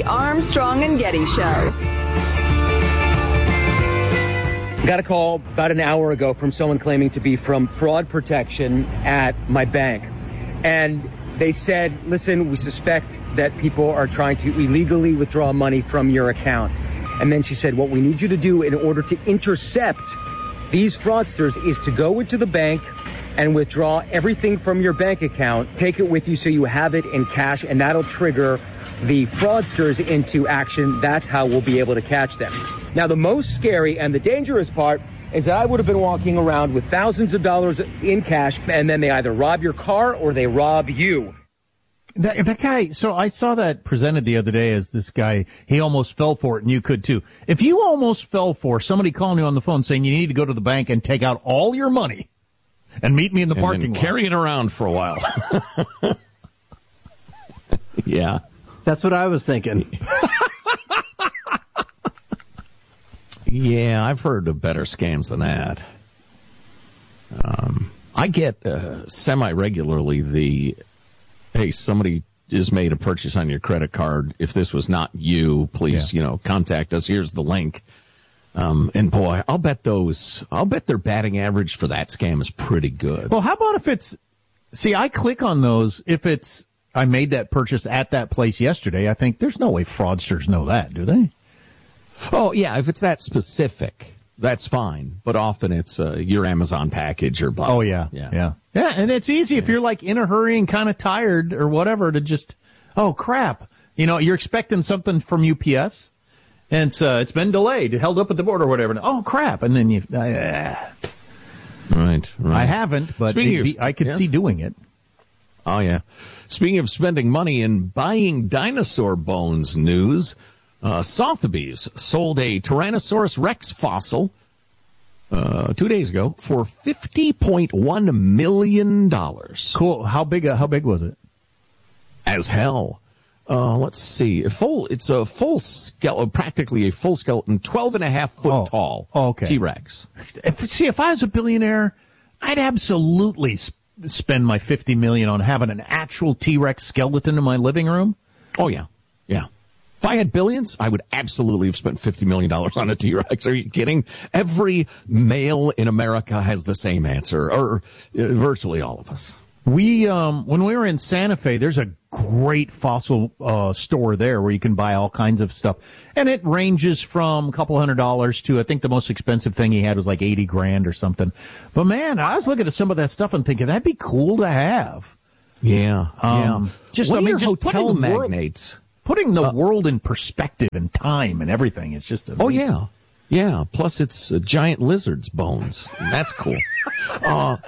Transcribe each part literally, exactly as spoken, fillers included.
Armstrong and Getty Show. Got a call about an hour ago from someone claiming to be from fraud protection at my bank. And they said, listen, we suspect that people are trying to illegally withdraw money from your account. And then she said, what we need you to do in order to intercept these fraudsters is to go into the bank and withdraw everything from your bank account, take it with you so you have it in cash, and that'll trigger the fraudsters into action. That's how we'll be able to catch them. Now, the most scary and the dangerous part is that I would have been walking around with thousands of dollars in cash, and then they either rob your car or they rob you. That, that guy, so I saw that presented the other day as this guy, he almost fell for it, and you could too. If you almost fell for somebody calling you on the phone saying you need to go to the bank and take out all your money and meet me in the and parking then lot. Carry it around for a while. Yeah. That's what I was thinking. Yeah, I've heard of better scams than that. Um, I get uh, semi-regularly the, hey, somebody just made a purchase on your credit card. If this was not you, please, yeah. you know, contact us. Here's the link. Um, and boy, I'll bet those, I'll bet their batting average for that scam is pretty good. Well, how about if it's, see, I click on those if it's, I made that purchase at that place yesterday. I think there's no way fraudsters know that, do they? Oh, yeah, if it's that specific, that's fine. But often it's uh, your Amazon package or blah. Oh, yeah, yeah. Yeah, yeah and it's easy yeah. if you're like in a hurry and kind of tired or whatever to just, oh, crap. You know, you're expecting something from U P S. And it's, uh, it's been delayed, held up at the border or whatever. Oh, crap. And then you... Uh, right, right. I haven't, but it, of, I could yeah. see doing it. Oh, yeah. Speaking of spending money and buying dinosaur bones news, uh, Sotheby's sold a Tyrannosaurus Rex fossil uh, two days ago for fifty point one million dollars. Cool. How big, uh, how big was it? As hell. Uh, let's see. A full, it's a full skeleton, practically a full skeleton, twelve and a half foot oh, tall oh, okay. T-Rex. If, see, if I was a billionaire, I'd absolutely sp- spend my fifty million dollars on having an actual T-Rex skeleton in my living room. Oh, yeah. Yeah. If I had billions, I would absolutely have spent fifty million dollars on a T-Rex. Are you kidding? Every male in America has the same answer, or uh, virtually all of us. We, um, when we were in Santa Fe, there's a great fossil uh, store there where you can buy all kinds of stuff. And it ranges from a couple hundred dollars to, I think the most expensive thing he had was like eighty grand or something. But man, I was looking at some of that stuff and thinking, that'd be cool to have. Yeah, um, yeah. Just, what I mean, are just hotel putting magnates? World, putting the uh, world in perspective and time and everything. It's just amazing. Oh, yeah. Yeah, plus it's uh, giant lizard's bones. That's cool. uh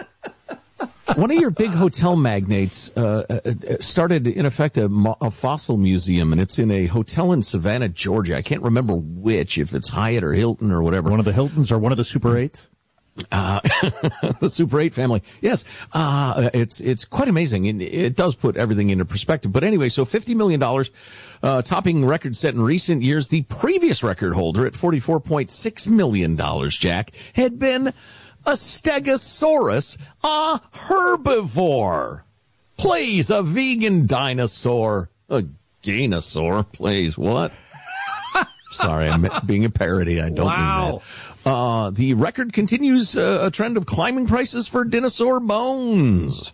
One of your big hotel magnates uh, uh, started, in effect, a, mo- a fossil museum, and it's in a hotel in Savannah, Georgia. I can't remember which, if it's Hyatt or Hilton or whatever. One of the Hiltons or one of the Super eights? Uh, the Super eight family. Yes, uh, it's it's quite amazing. It, it does put everything into perspective. But anyway, so fifty million dollars, uh, topping record set in recent years. The previous record holder at forty-four point six million dollars, Jack, had been a Stegosaurus, a herbivore. Please, a vegan dinosaur. A gainosaur. Please, what? Sorry, I'm being a parody. I don't wow. mean that. Uh, the record continues uh, a trend of climbing prices for dinosaur bones.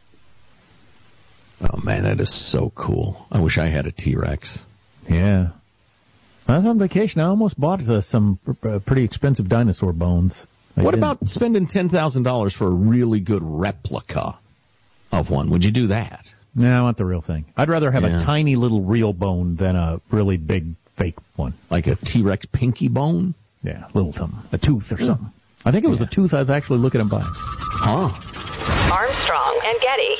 Oh, man, that is so cool. I wish I had a T-Rex. Yeah. I was on vacation. I almost bought uh, some uh, pretty expensive dinosaur bones. I what didn't. about spending ten thousand dollars for a really good replica of one? Would you do that? No, I want the real thing. I'd rather have yeah. a tiny little real bone than a really big fake one. Like a T-Rex pinky bone? Yeah, little something. A tooth or something. I think it was yeah. a tooth I was actually looking at buying. Huh. Armstrong and Getty.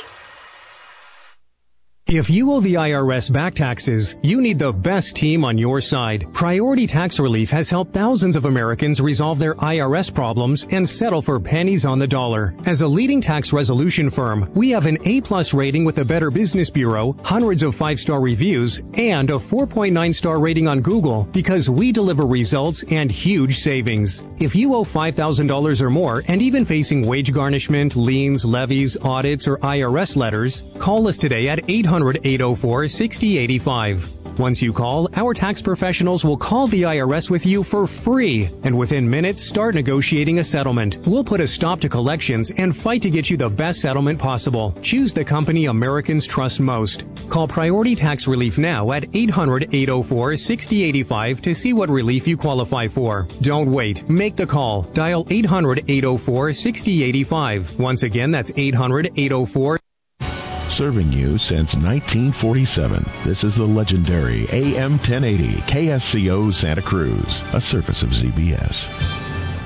If you owe the I R S back taxes, you need the best team on your side. Priority Tax Relief has helped thousands of Americans resolve their I R S problems and settle for pennies on the dollar. As a leading tax resolution firm, we have an A-plus rating with the Better Business Bureau, hundreds of five-star reviews, and a four point nine star rating on Google because we deliver results and huge savings. If you owe five thousand dollars or more and even facing wage garnishment, liens, levies, audits, or I R S letters, call us today at eight hundred, eight oh four, six oh eight five. Once you call, our tax professionals will call the I R S with you for free, and within minutes start negotiating a settlement. We'll put a stop to collections and fight to get you the best settlement possible. Choose the company Americans trust most. Call Priority Tax Relief now at eight hundred, eight oh four, six oh eight five to see what relief you qualify for. Don't wait. Make the call. Dial eight hundred, eight oh four, six oh eight five. Once again, that's eight hundred, eight oh four. Serving you since nineteen forty-seven. This is the legendary A M ten eighty K S C O Santa Cruz, a service of Z B S.